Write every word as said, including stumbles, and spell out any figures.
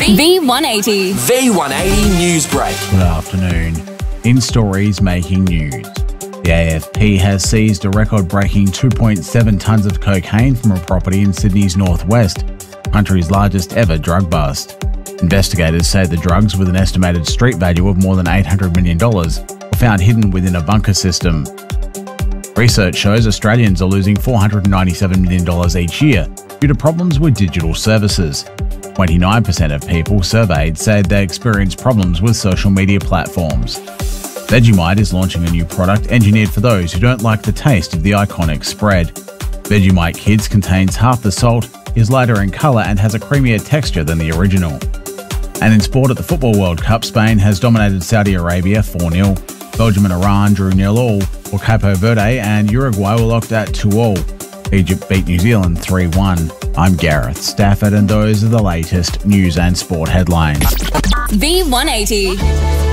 V one eighty. V one eighty News Break. Good afternoon. In stories making news, the A F P has seized a record-breaking two point seven tonnes of cocaine from a property in Sydney's northwest, the country's largest ever drug bust. Investigators say the drugs, with an estimated street value of more than eight hundred million dollars, were found hidden within a bunker system. Research shows Australians are losing four hundred ninety-seven million dollars each year due to problems with digital services. twenty-nine percent of people surveyed said they experience problems with social media platforms. Vegemite is launching a new product engineered for those who don't like the taste of the iconic spread. Vegemite Kids contains half the salt, is lighter in colour and has a creamier texture than the original. And in sport, at the Football World Cup, Spain has dominated Saudi Arabia four nil. Belgium and Iran drew nil all, while Cape Verde and Uruguay were locked at two all. Egypt beat New Zealand three one. I'm Gareth Stafford, and those are the latest news and sport headlines. V one eighty.